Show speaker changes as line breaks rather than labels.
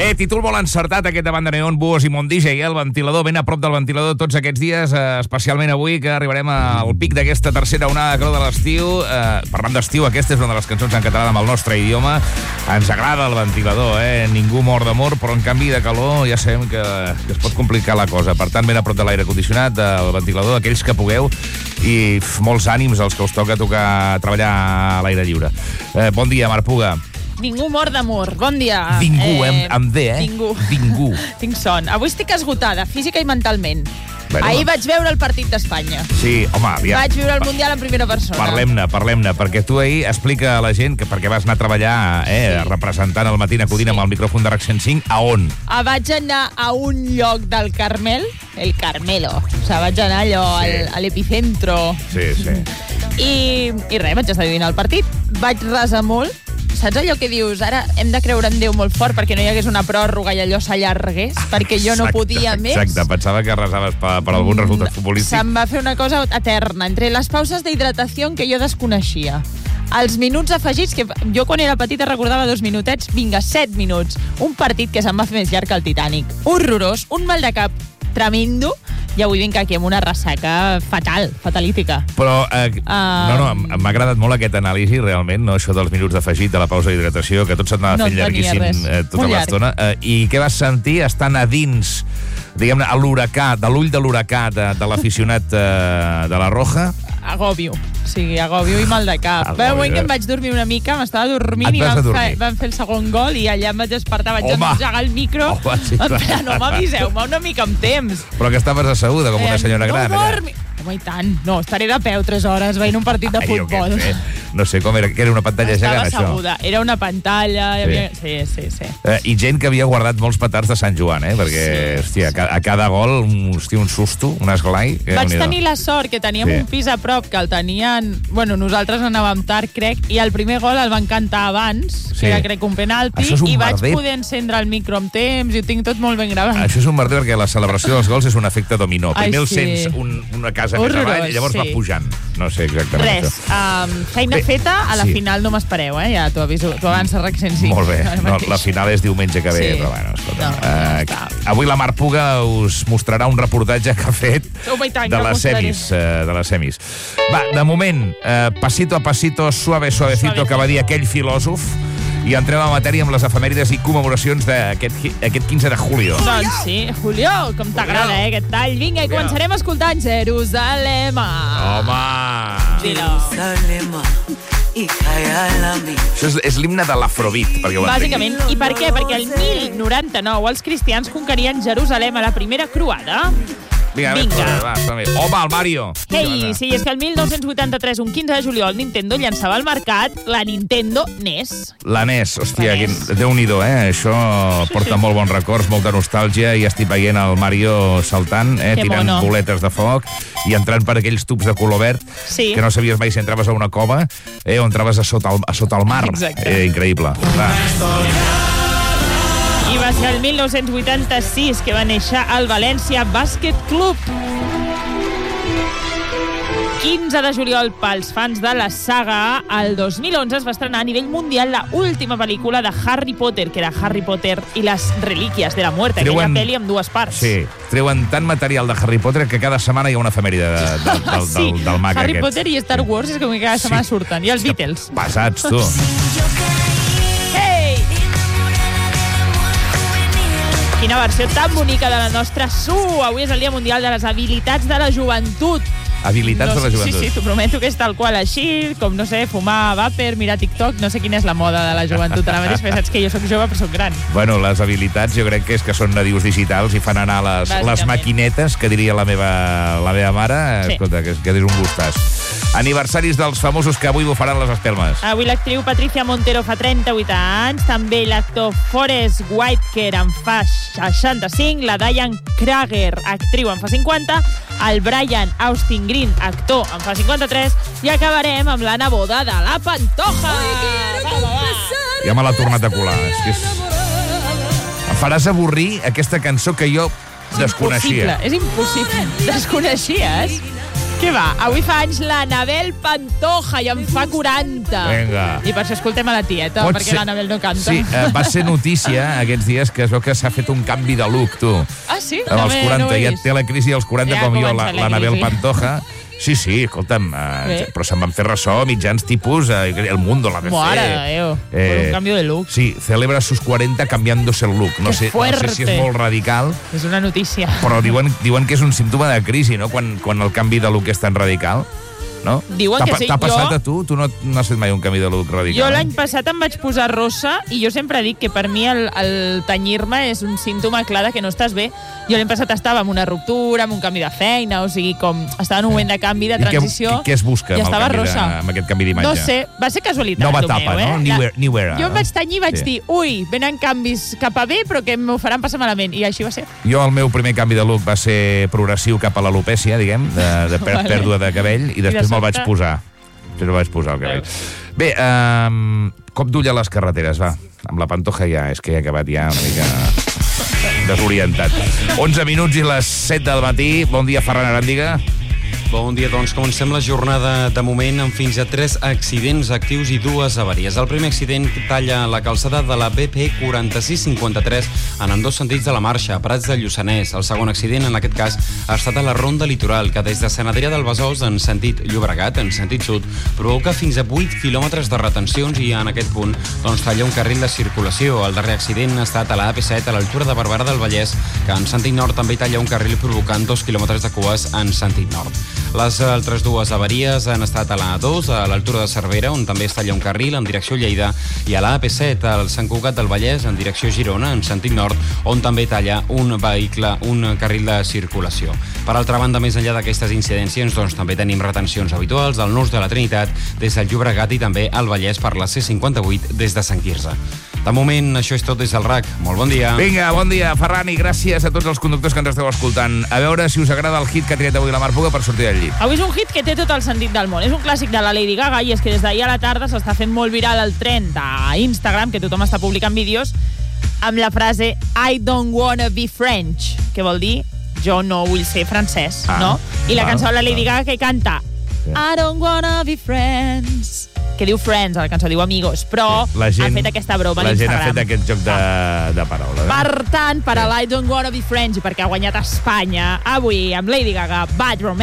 Títol molt encertat aquest davant de Neon, Búhos i Mont DJ, el ventilador, ben a prop del ventilador tots aquests dies, especialment avui, que arribarem al pic d'aquesta tercera onada de calor de l'estiu. Parlant d'estiu, aquesta és una de les cançons en català amb el nostre idioma. Ens agrada el ventilador, Ningú mor d'amor, però en canvi de calor ja sabem que es pot complicar la cosa. Per tant, ben a prop de l'aire condicionat, del ventilador, aquells que pugueu, i molts ànims als que us toca treballar a l'aire lliure. Bon dia, Marc Puga.
Ningú mor d'amor. Bon dia.
Ningú, amb D, Ningú.
Tinc son. Avui estic esgotada, física i mentalment.
Bueno,
ahir vaig veure el partit d'Espanya.
Sí, home, aviam.
Vaig viure el Mundial en primera persona.
Parlem-ne, perquè tu ahir explica a la gent que perquè vas anar a treballar representant el Matí acudint amb el micròfon de RAC 105, a on?
Vaig anar a un lloc del Carmel, el Carmelo. O sigui, vaig anar allò a l'epicentro.
Sí.
I res, vaig estar vivint el partit. Vaig resar molt. Saps allò que dius, ara hem de creure en Déu molt fort perquè no hi hagués una pròrroga i allò s'allargués, perquè jo no podia més?
Exacte, pensava que resaves per algun resultat futbolístic.
Se'm va fer una cosa eterna. Entre les pauses d'hidratació que jo desconeixia, els minuts afegits, que jo quan era petita recordava 2 minutets, vinga, 7 minuts. Un partit que se'm va fer més llarg que el Titanic. Horrorós, un mal de cap tremendo, i avui vinc aquí amb una ressaca fatalítica.
Però, m'ha agradat molt aquest anàlisi, realment, no? Això dels minuts afegit, de la pausa d'hidratació, que tot se't anava fent llarguíssim tota l'estona. I què vas sentir estant a dins, diguem-ne, a l'huracà, de l'ull de l'huracà de l'aficionat de la Roja?
Agòbio. Sí, agòbio i mal de cap. Va, un moment que em vaig dormir una mica, m'estava dormint i van fer el segon gol i allà em vaig despertar, vaig engegar el micro. No m'aviseu-me una mica amb temps.
Però que estaves asseguda com una senyora gran.
No dormi! Home, i tant. No, estaré de peu 3 hores veient un partit de futbol.
No sé com era, que era una pantalla gegant, això.
Estava asseguda. Era una pantalla. Sí.
I gent que havia guardat molts petards de Sant Joan, perquè, hòstia, a cada gol, un susto, un esglai.
Vaig tenir la sort que teníem un pis a prop que el tenien... Bueno, nosaltres anàvem tard, crec, i el primer gol el van cantar abans, que era, crec, un penalti, i vaig poder encendre el micro amb temps, i ho tinc tot molt ben gravat.
Això és un merder, perquè la celebració dels gols és un efecte dominó. Primer el sents una casa més avall i llavors va pujant. No sé exactament
res. Feina feta, a la final no m'espereu, ja t'ho aviso. Tu abans de RAC 105.
Molt bé. La final és diumenge que ve, però bueno, escolta. Avui la Marc Puga us mostrarà un reportatge que ha fet de les semis. Va, de moment, pasito a pasito, suave suavecito, que va dir aquell filòsof, i entrem a matèria amb les efemèrides i commemoracions d'aquest 15 de julio.
Doncs sí, Julio, com t'agrada, aquest tall. Vinga, i començarem escoltant Jerusalema.
Home!
Jerusalema.
Això és l'himne de l'Afrobeat, perquè ho entenc.
Bàsicament. I per què? Perquè el 1099 els cristians conquerien Jerusalem a la primera croada.
Vinga. Home, el Mario.
Ei, sí, és que el 1983, un 15 de juliol, Nintendo llançava al mercat la Nintendo NES.
La NES, hòstia, Déu-n'hi-do, Això porta molt bons records, molta nostàlgia, i estic veient el Mario saltant, tirant boletes de foc i entrant per aquells tubs de color verd que no sabies mai si entraves a una cova o entraves a sota el mar. Increïble.
I va ser el 1986 que va néixer el València Bàsquet Club. 15 de juliol pels fans de la saga. El 2011 es va estrenar a nivell mundial la última pel·lícula de Harry Potter, que era Harry Potter i les relíquies de la muerte, aquella pel·li amb 2 parts.
Sí, treuen tant material de Harry Potter que cada setmana hi ha una efemèride del mag aquest.
Harry Potter i Star Wars és com que cada setmana surten. I els Beatles.
Passats, tu.
Quina versió tan bonica de la nostra Su! Avui és el Dia Mundial de les Habilitats de la Joventut.
Habilitats de la joventut.
Sí, t'ho prometo que és tal qual així, com, no sé, fumar vàper, mirar TikTok, no sé quina és la moda de la joventut ara mateix, perquè saps que jo soc jove però soc gran.
Bueno, les habilitats jo crec que és que són nadius digitals i fan anar les maquinetes, que diria la meva mare, escolta, que és un gustàs. Aniversaris dels famosos que avui bufaran les espelmes.
Avui l'actriu Patricia Montero fa 38 anys, també l'actor Forrest Whitaker en fa 65, la Diane Kruger, actriu, en fa 50, el Brian Austin Green, actor, en fa 53, i acabarem amb la neboda de la Pantoja.
Ja me l'ha tornat a colar. Em faràs avorrir aquesta cançó que jo desconeixia.
És impossible. Desconeixies? Què va? Avui fa anys l'Anabel Pantoja i en fa 40.
Vinga.
I per això escoltem a la tieta,
Pot
perquè
ser-
l'Anabel no canta.
Sí, va ser notícia aquests dies que es veu que s'ha fet un canvi de look, tu.
Ah, sí?
Amb els 40,
no ho he
ja
vist.
té la crisi dels 40
Ja
com jo,
comença la
l'Anabel
crisi.
Pantoja. Sí, escolta'm,
Bé.
però se'n van fer ressò mitjans tipus El Mundo, la BBC.
Mare de Déu, por un cambio de look.
Sí, celebra sus 40 cambiándose el look. No
Que
sé
fuerte.
si és molt radical,
És una notícia.
però diuen que és un símptoma de crisi, no?, quan el canvi de look és tan radical. No?
Diuen que sí.
T'ha passat
Jo-
a tu? Tu no has fet mai un canvi de look radical?
Jo l'any passat em vaig posar rossa i jo sempre dic que per mi el tenyir-me és un símptoma clar de que no estàs bé. Jo l'any passat estava amb una ruptura, amb un canvi de feina, o sigui, com estava en un moment de canvi, de transició.
I què es busca
i
amb,
estava
amb aquest canvi d'imatge?
No sé, va ser casualitat.
Nova
el
etapa,
meu,
no? New era.
Jo em vaig tenyir i vaig
Sí.
dir, ui, venen canvis cap a bé, però que m'ho faran passar malament. I així va ser.
Jo, el meu primer canvi de look va ser progressiu cap a l'alopècia, diguem, de
Vale.
pèrdua de cabell, i després
de
me'l vaig
sobte?
posar. Després me'l vaig posar, el cabell. Bé, cop d'ull a les carreteres, va. Amb la Pantoja ja, és que he acabat ja una mica desorientat. 11 minuts i les 7 del matí. Bon dia, Ferran Arándiga.
Bon dia, doncs comencem la jornada de moment amb fins a 3 accidents actius i 2 avaries. El primer accident talla la calçada de la BP 4653 en ambdós sentits de la marxa, a Prats de Lluçanès. El segon accident, en aquest cas, ha estat a la Ronda Litoral, que des de Sant Adrià del Besòs, en sentit Llobregat, en sentit sud, provoca fins a 8 quilòmetres de retencions i en aquest punt doncs, talla un carril de circulació. El darrer accident ha estat a la AP7 a l'altura de Barberà del Vallès, que en sentit nord també talla un carril provocant 2 quilòmetres de cues en sentit nord. Les altres 2 avaries han estat a la A2, a l'altura de Cervera, on també es talla un carril en direcció Lleida, i a la AP7, al Sant Cugat del Vallès, en direcció Girona, en sentit nord, on també talla un vehicle, un carril de circulació. Per altra banda, més enllà d'aquestes incidències, doncs també tenim retencions habituals al nus de la Trinitat, des del Llobregat i també al Vallès per la C58 des de Sant Quirze. De moment, això és tot des del RAC. Molt bon dia.
Vinga, bon dia, Ferran, i gràcies a tots els conductors que ens esteu escoltant. A veure si us agrada el hit que ha triat avui la Mar Puga per sortir del llit.
Avui és un hit que té tot el sentit del món. És un clàssic de la Lady Gaga i és que des d'ahir a la tarda s'està fent molt viral el tren d'Instagram, que tothom està publicant vídeos, amb la frase I don't wanna be French, que vol dir jo no vull ser francès, no? I la cançó de la Lady Gaga que canta I don't wanna be friends, que diu friends, a la cançó diu amigos, però ha fet aquesta broma a
l'Instagram. La gent ha
l'Instagram.
fet aquest joc de paraules.
Per tant, per a l'I don't wanna be French i perquè ha guanyat Espanya, avui amb Lady Gaga, Bad Romance.